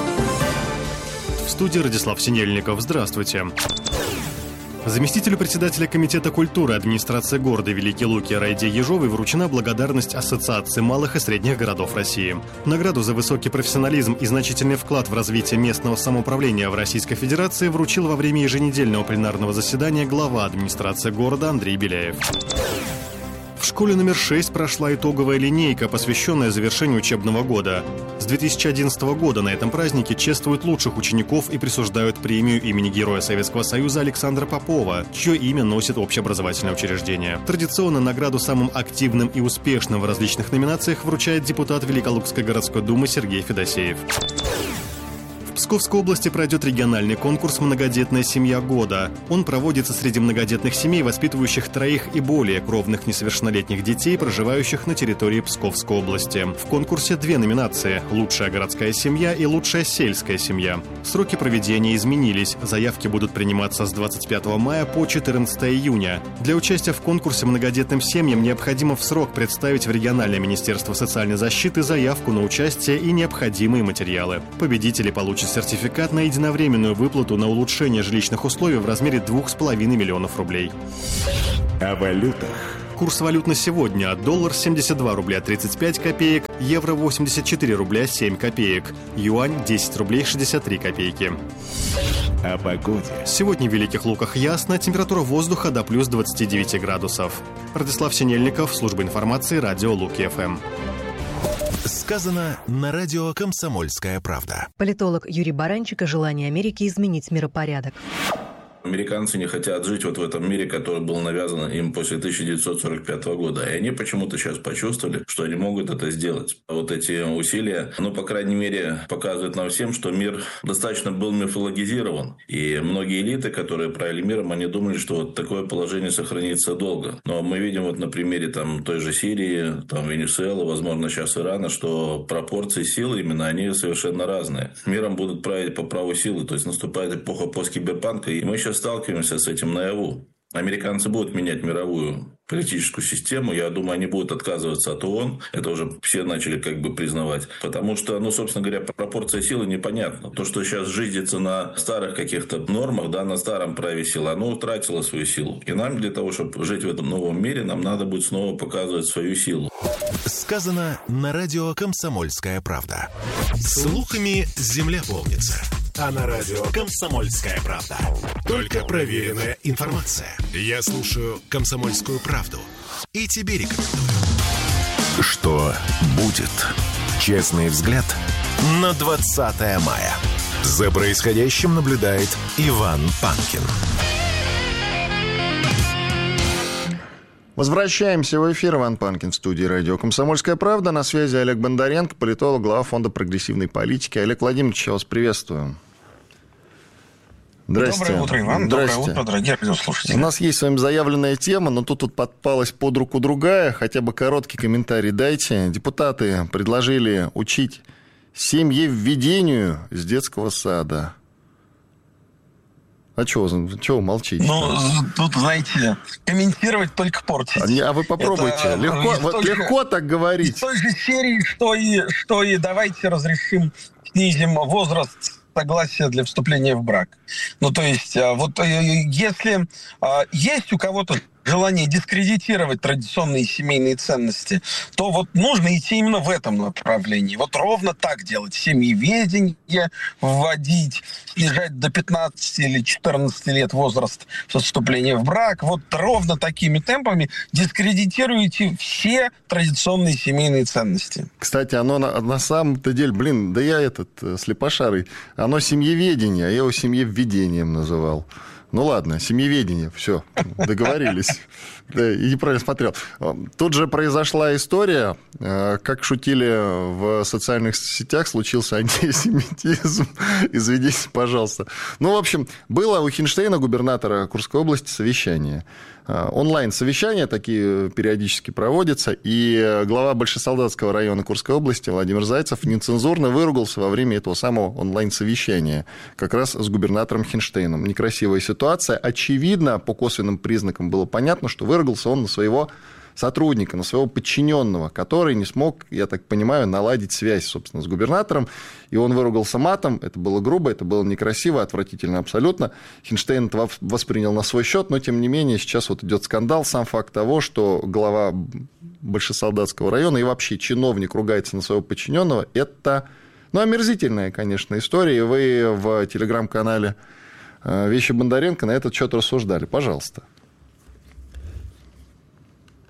В студии Радислав Синельников. Здравствуйте. Заместителю председателя Комитета культуры администрации города Великие Луки Райде Ежовой вручена благодарность Ассоциации малых и средних городов России. Награду за высокий профессионализм и значительный вклад в развитие местного самоуправления в Российской Федерации вручил во время еженедельного пленарного заседания глава администрации города Андрей Беляев. В школе номер 6 прошла итоговая линейка, посвященная завершению учебного года. С 2011 года на этом празднике чествуют лучших учеников и присуждают премию имени Героя Советского Союза Александра Попова, чье имя носит общеобразовательное учреждение. Традиционно награду самым активным и успешным в различных номинациях вручает депутат Великолукской городской думы Сергей Федосеев. В Псковской области пройдет региональный конкурс «Многодетная семья года». Он проводится среди многодетных семей, воспитывающих 3 и более кровных несовершеннолетних детей, проживающих на территории Псковской области. В конкурсе 2 номинации – «Лучшая городская семья» и «Лучшая сельская семья». Сроки проведения изменились. Заявки будут приниматься с 25 мая по 14 июня. Для участия в конкурсе многодетным семьям необходимо в срок представить в региональное министерство социальной защиты заявку на участие и необходимые материалы. Победители получат сертификат на единовременную выплату на улучшение жилищных условий в размере 2,5 миллионов рублей. О валютах. Курс валют на сегодня: доллар 72 рубля 35 копеек, евро 84 рубля 7 копеек, юань 10 рублей 63 копейки. О погоде. Сегодня в Великих Луках ясно, температура воздуха до плюс 29 градусов. Радислав Синельников, служба информации, радио Луки-ФМ. Сказано на радио «Комсомольская правда». Политолог Юрий Баранчик о желании Америки изменить миропорядок. Американцы не хотят жить вот в этом мире, который был навязан им после 1945 года. И они почему-то сейчас почувствовали, что они могут это сделать. Вот эти усилия, по крайней мере, показывают нам всем, что мир достаточно был мифологизирован. И многие элиты, которые правили миром, они думали, что вот такое положение сохранится долго. Но мы видим вот на примере той же Сирии, Венесуэлы, возможно, сейчас Ирана, что пропорции силы именно они совершенно разные. Миром будут править по праву силы. То есть наступает эпоха посткиберпанка, и мы сейчас сталкиваемся с этим наяву. Американцы будут менять мировую политическую систему. Я думаю, они будут отказываться от ООН. Это уже все начали признавать. Потому что, собственно говоря, пропорция силы непонятна. То, что сейчас жизнится на старых каких-то нормах, на старом праве силы, оно утратило свою силу. И нам для того, чтобы жить в этом новом мире, нам надо будет снова показывать свою силу. Сказано на радио «Комсомольская правда». Слухами земля полнится. А на радио «Комсомольская правда» только проверенная информация. Я слушаю «Комсомольскую правду» и тебе рекомендую. Что будет? Честный взгляд на 20 мая. За происходящим наблюдает Иван Панкин. Возвращаемся в эфир. Иван Панкин в студии радио «Комсомольская правда». На связи Олег Бондаренко, политолог, глава Фонда прогрессивной политики. Олег Владимирович, я вас приветствую. Здрасте. Доброе утро, Иван. Доброе утро, дорогие радиослушатели. У нас есть с вами заявленная тема, но тут подпалась под руку другая. Хотя бы короткий комментарий дайте. Депутаты предложили учить семьевведению с детского сада. А чего вы молчите? Тут, знаете, комментировать только портить. А вы попробуйте. Легко так говорить. Из той же серии, что и давайте снизим возраст согласия для вступления в брак. Если есть у кого-то желание дискредитировать традиционные семейные ценности, то нужно идти именно в этом направлении. Ровно так делать. Семьеведение вводить, снижать до 15 или 14 лет возраст вступления в брак. Ровно такими темпами дискредитируете все традиционные семейные ценности. Кстати, оно на самом-то деле, я слепошарый, оно семьеведение, а я его семьевведением называл. Ладно, семьеведение, все, договорились. Да, и неправильно смотрел. Тут же произошла история, как шутили в социальных сетях, случился антисемитизм. Извините, пожалуйста. В общем, было у Хинштейна, губернатора Курской области, совещание. Онлайн-совещания такие периодически проводятся, и глава Большесолдатского района Курской области Владимир Зайцев нецензурно выругался во время этого самого онлайн-совещания, как раз с губернатором Хинштейном. Некрасивая ситуация. Очевидно, по косвенным признакам было понятно, что выругался он на своего сотрудника, на своего подчиненного, который не смог, я так понимаю, наладить связь, собственно, с губернатором, и он выругался матом, это было грубо, это было некрасиво, отвратительно абсолютно. Хинштейн это воспринял на свой счет, но, тем не менее, сейчас идет скандал, сам факт того, что глава Большесолдатского района и вообще чиновник ругается на своего подчиненного, это, омерзительная, конечно, история, и вы в телеграм-канале «Вещи Бондаренко» на этот счет рассуждали. Пожалуйста.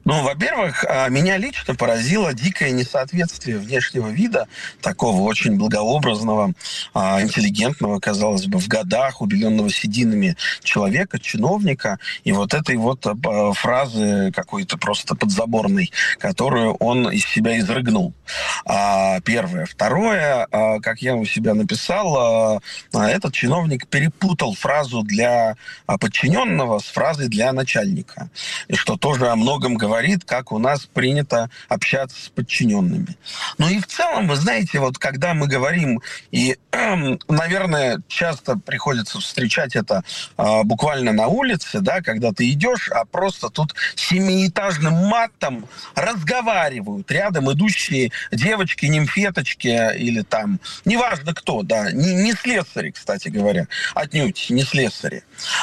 Ну, во-первых, меня лично поразило дикое несоответствие внешнего вида такого очень благообразного, интеллигентного, казалось бы, в годах, убеленного сединами человека, чиновника, и вот этой вот фразы какой-то просто подзаборной, которую он из себя изрыгнул. Первое. Второе, как я у себя написал, этот чиновник перепутал фразу для подчиненного с фразой для начальника, и что тоже о многом говорит, как у нас принято общаться с подчиненными. Ну и в целом, вы знаете, вот когда мы говорим, и, наверное, часто приходится встречать это буквально на улице, да, когда ты идешь, а просто тут семиэтажным матом разговаривают рядом идущие девочки, нимфеточки или там, неважно кто, да, не слесари, кстати говоря, отнюдь не слесари.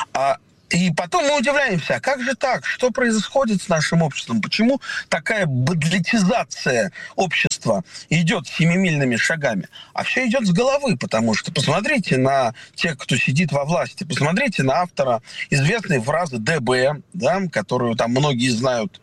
И потом мы удивляемся, а как же так? Что происходит с нашим обществом? Почему такая бадлетизация общества идет семимильными шагами? А все идет с головы, потому что посмотрите на тех, кто сидит во власти, посмотрите на автора известной фразы ДБ, да, которую там многие знают.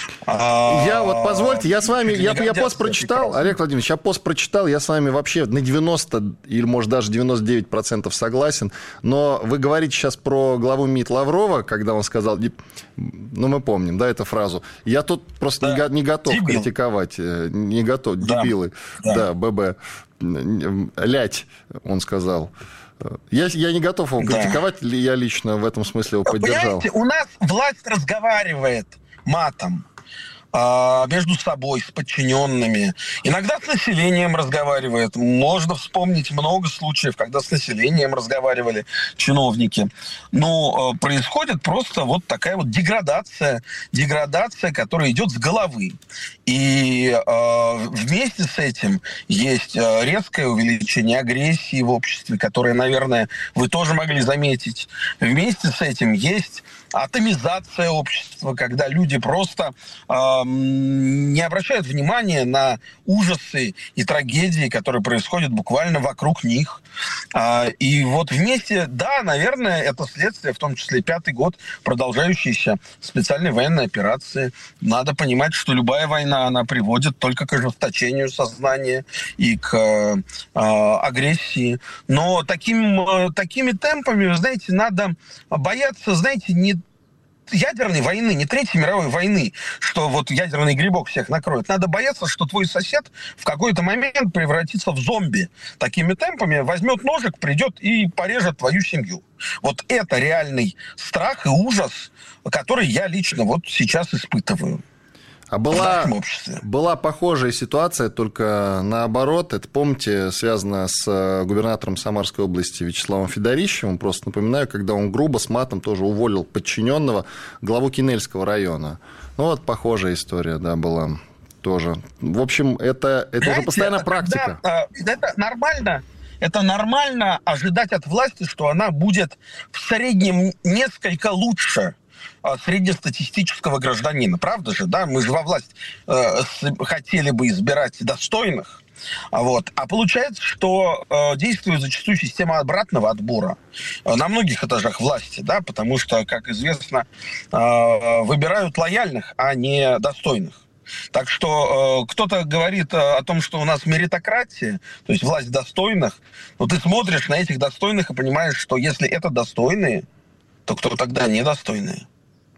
Я вот, позвольте, я с вами, я пост прочитал, Олег Владимирович, я пост прочитал, я с вами вообще на 90 или, может, даже 99% согласен, но вы говорите сейчас про главу МИД Лаврова, когда он сказал, ну, мы помним, да, эту фразу, я тут просто не готов критиковать, не готов, дебилы, да, ББ, лять, он сказал. Я не готов его критиковать, я лично в этом смысле его поддержал. Понимаете, у нас власть разговаривает матом между собой, с подчиненными. Иногда с населением разговаривает. Можно вспомнить много случаев, когда с населением разговаривали чиновники. Но происходит просто вот такая вот деградация, которая идет с головы. И вместе с этим есть резкое увеличение агрессии в обществе, которое, наверное, вы тоже могли заметить. Вместе с этим есть атомизация общества, когда люди просто не обращают внимания на ужасы и трагедии, которые происходят буквально вокруг них. И вот вместе, да, наверное, это следствие, в том числе 5-й год продолжающейся специальной военной операции. Надо понимать, что любая война, она приводит только к ожесточению сознания и к агрессии. Но такими темпами, вы знаете, надо бояться, знаете, не ядерной войны, не Третьей мировой войны, что вот ядерный грибок всех накроет. Надо бояться, что твой сосед в какой-то момент превратится в зомби. Такими темпами возьмет ножик, придет и порежет твою семью. Вот это реальный страх и ужас, который я лично вот сейчас испытываю. А была похожая ситуация, только наоборот. Это, помните, связано с губернатором Самарской области Вячеславом Федорищевым. Просто напоминаю, когда он грубо с матом тоже уволил подчиненного главу Кинельского района. Ну вот похожая история, да, была тоже. В общем, это уже постоянная практика. Это нормально ожидать от власти, что она будет в среднем несколько лучше среднестатистического гражданина. Правда же, да? Мы же во власть хотели бы избирать достойных. Вот. А получается, что действует зачастую система обратного отбора на многих этажах власти, да? Потому что, как известно, выбирают лояльных, а не достойных. Так что кто-то говорит о том, что у нас меритократия, то есть власть достойных, но ты смотришь на этих достойных и понимаешь, что если это достойные, то кто тогда недостойные?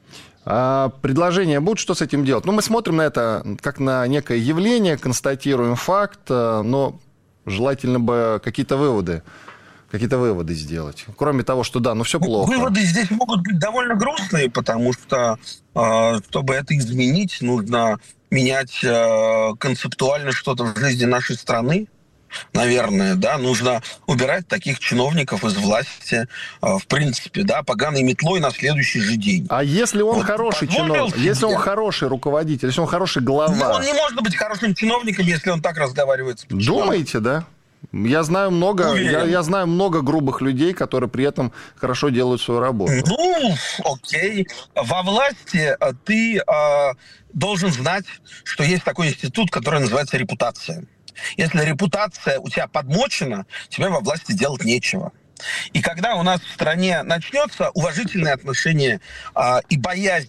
А предложения будут, что с этим делать? Ну, мы смотрим на это как на некое явление, констатируем факт, но желательно бы какие-то выводы сделать. Кроме того, что да, ну все плохо. Выводы здесь могут быть довольно грустные, потому что, чтобы это изменить, нужно менять концептуально что-то в жизни нашей страны. Наверное, да, нужно убирать таких чиновников из власти, в принципе, да, поганой метлой на следующий же день. А если он хороший чиновник, если он хороший руководитель, если он хороший глава? Ну, он не может быть хорошим чиновником, если он так разговаривает с подчиненными. Думаете, да? Я знаю много грубых людей, которые при этом хорошо делают свою работу. Ну, окей. Во власти ты должен знать, что есть такой институт, который называется репутация. Если репутация у тебя подмочена, тебе во власти делать нечего. И когда у нас в стране начнется уважительное отношение и боязнь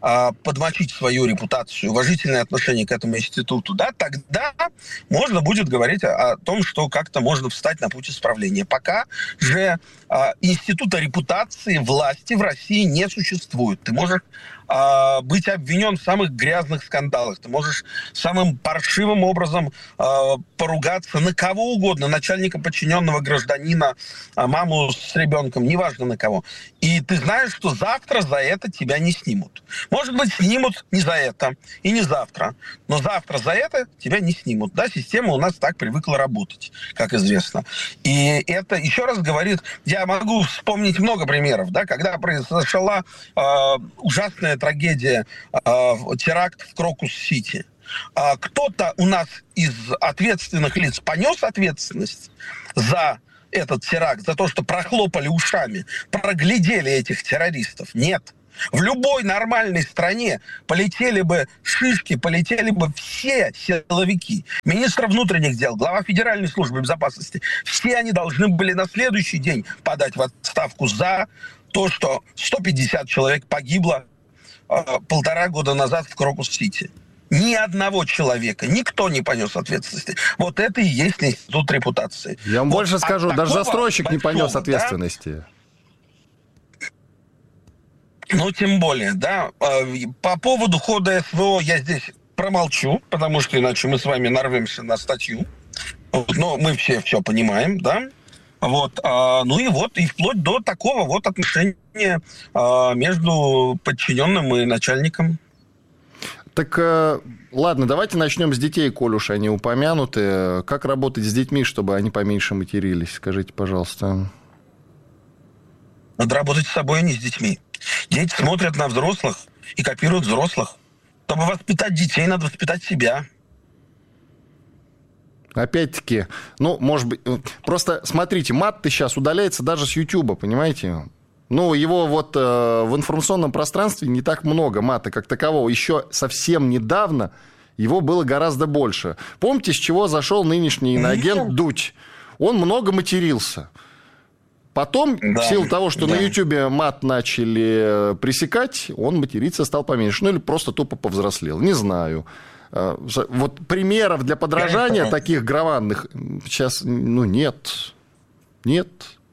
подмочить свою репутацию, уважительное отношение к этому институту, да, тогда можно будет говорить о том, что как-то можно встать на путь исправления. Пока же института репутации власти в России не существует. Ты можешь быть обвинен в самых грязных скандалах. Ты можешь самым паршивым образом поругаться на кого угодно, начальника, подчиненного, гражданина, маму с ребенком, неважно на кого. И ты знаешь, что завтра за это тебя не снимут. Может быть, снимут не за это и не завтра, но завтра за это тебя не снимут. Да, система у нас так привыкла работать, как известно. И это еще раз говорит, я могу вспомнить много примеров, да, когда произошла ужасная трагедия, теракт в Крокус-Сити. Кто-то у нас из ответственных лиц понес ответственность за этот теракт, за то, что прохлопали ушами, проглядели этих террористов? Нет. В любой нормальной стране полетели бы шишки, полетели бы все силовики. Министр внутренних дел, глава Федеральной службы безопасности. Все они должны были на следующий день подать в отставку за то, что 150 человек погибло 1,5 года назад в Крокус-Сити. Ни одного человека, никто не понес ответственности. Вот это и есть институт репутации. Я вам больше скажу, даже застройщик не понес ответственности. Да? Ну, тем более, да. По поводу хода СВО я здесь промолчу, потому что иначе мы с вами нарвемся на статью. Но мы все понимаем, да. Вот, ну и вот, и вплоть до такого вот отношения между подчиненным и начальником. Так, ладно, давайте начнем с детей, коль уж они упомянуты. Как работать с детьми, чтобы они поменьше матерились? Скажите, пожалуйста. Надо работать с собой, а не с детьми. Дети смотрят на взрослых и копируют взрослых. Чтобы воспитать детей, надо воспитать себя. Опять-таки, ну, может быть... Просто, смотрите, мат-то сейчас удаляется даже с Ютуба, понимаете? Ну, его вот в информационном пространстве не так много мата как такового. Еще совсем недавно его было гораздо больше. Помните, с чего зашел нынешний иноагент Дудь? Он много матерился. Потом, в силу того, что на Ютубе мат начали пресекать, он материться стал поменьше. Ну, или просто тупо повзрослел. Не знаю. Вот примеров для подражания таких громадных сейчас, ну, нет. Нет.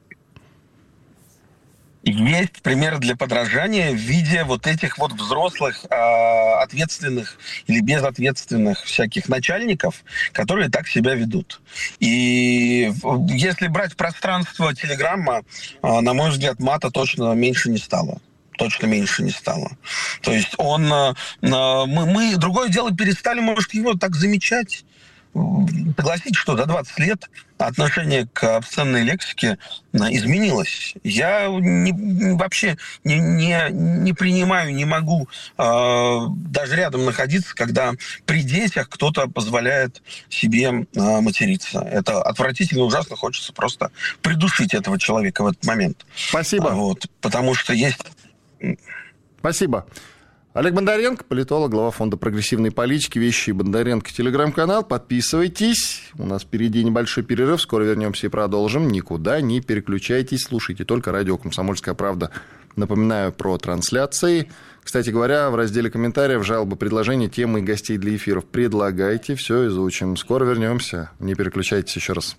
Есть пример для подражания в виде вот этих вот взрослых, ответственных или безответственных всяких начальников, которые так себя ведут. И если брать пространство Телеграма, на мой взгляд, мата точно меньше не стало. Точно меньше не стало. То есть мы другое дело, перестали, может, его так замечать. Согласитесь, что за 20 лет отношение к обсценной лексике изменилось. Я вообще не принимаю, не могу даже рядом находиться, когда при детях кто-то позволяет себе материться. Это отвратительно, ужасно, хочется просто придушить этого человека в этот момент. Спасибо. Вот, потому что есть... Спасибо. Олег Бондаренко, политолог, глава фонда прогрессивной политики, «Вещи Бондаренко», телеграм-канал. Подписывайтесь. У нас впереди небольшой перерыв. Скоро вернемся и продолжим. Никуда не переключайтесь. Слушайте только радио «Комсомольская правда». Напоминаю про трансляции. Кстати говоря, в разделе комментариев, жалобы, предложения, темы и гостей для эфиров предлагайте. Все изучим. Скоро вернемся. Не переключайтесь еще раз.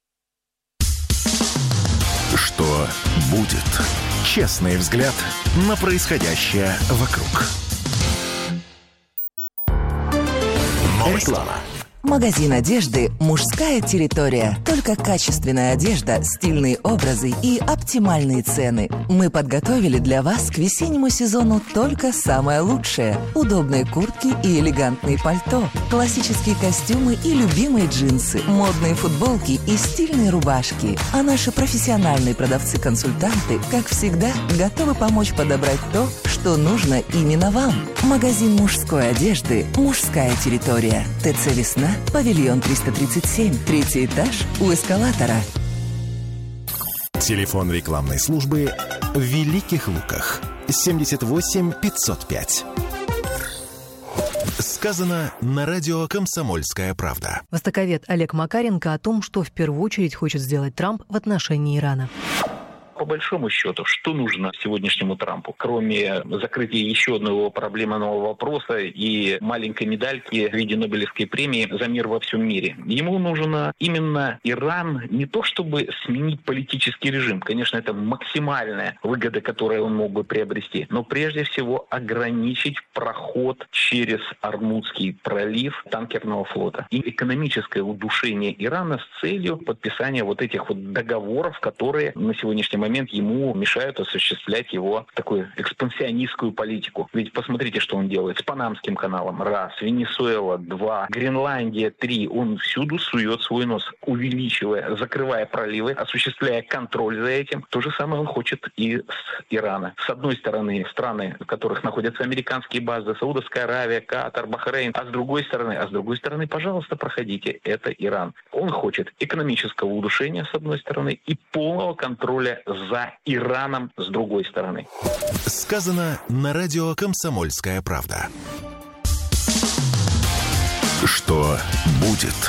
Что будет? Честный взгляд на происходящее вокруг. Реклама. Магазин одежды «Мужская территория». Только качественная одежда, стильные образы и оптимальные цены. Мы подготовили для вас к весеннему сезону только самое лучшее. Удобные куртки и элегантные пальто, классические костюмы и любимые джинсы, модные футболки и стильные рубашки. А наши профессиональные продавцы-консультанты, как всегда, готовы помочь подобрать то, что нужно именно вам. Магазин мужской одежды «Мужская территория». ТЦ «Весна», павильон 337, 3-й этаж у эскалатора. Телефон рекламной службы в Великих Луках. 78 505. Сказано на радио «Комсомольская правда». Востоковед Олег Макаренко о том, что в первую очередь хочет сделать Трамп в отношении Ирана. По большому счету, что нужно сегодняшнему Трампу, кроме закрытия еще одного проблемного вопроса и маленькой медальки в виде Нобелевской премии за мир во всем мире? Ему нужно именно Иран не то чтобы сменить политический режим, конечно, это максимальная выгода, которую он мог бы приобрести, но прежде всего ограничить проход через Ормузский пролив танкерного флота и экономическое удушение Ирана с целью подписания вот этих вот договоров, которые на сегодняшний момент ему мешают осуществлять его такую экспансионистскую политику. Ведь посмотрите, что он делает с Панамским каналом, раз, Венесуэла, два, Гренландия, три. Он всюду сует свой нос, увеличивая, закрывая проливы, осуществляя контроль за этим. То же самое он хочет и с Ирана. С одной стороны, страны, в которых находятся американские базы, Саудовская Аравия, Катар, Бахрейн, а с другой стороны, пожалуйста, проходите, это Иран. Он хочет экономического удушения, с одной стороны, и полного контроля за Ираном, с другой стороны. Сказано на радио «Комсомольская правда». Что будет?